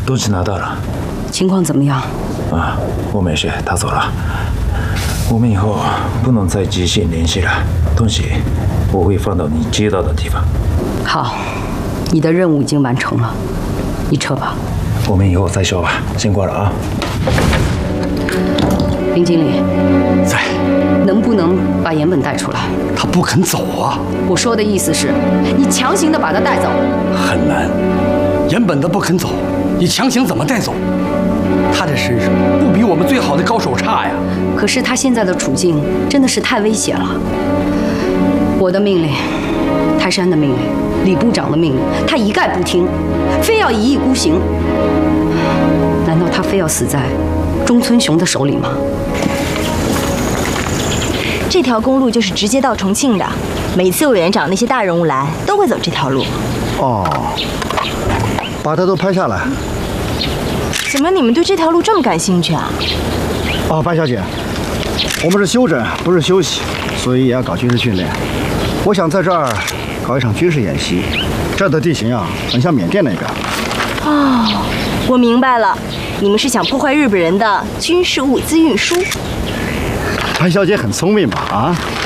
东西拿到了。 情况怎么样？ 啊，我没事，他走了。我们以后不能再即兴联系了，东西我会放到你接到的地方。 好，你的任务已经完成了，你撤吧。 我们以后再说吧，先挂了啊。 林经理， 在， 能不能把岩本带出来？ 他不肯走啊。 我说的意思是，你强行的把他带走。 很难，岩本他不肯走，你强行怎么带走？他这身手不比我们最好的高手差呀。 可是他现在的处境真的是太危险了。我的命令，泰山的命令，李部长的命令，他一概不听，非要一意孤行。难道他非要死在中村雄的手里吗？ 这条公路就是直接到重庆的，每次委员长那些大人物来都会走这条路。 哦，把它都拍下来。 怎么你们对这条路这么感兴趣啊？ 哦，白小姐，我们是休整，不是休息，所以也要搞军事训练。我想在这儿搞一场军事演习。这儿的地形啊，很像缅甸那边。 哦，我明白了，你们是想破坏日本人的军事物资运输。 白小姐很聪明嘛，啊？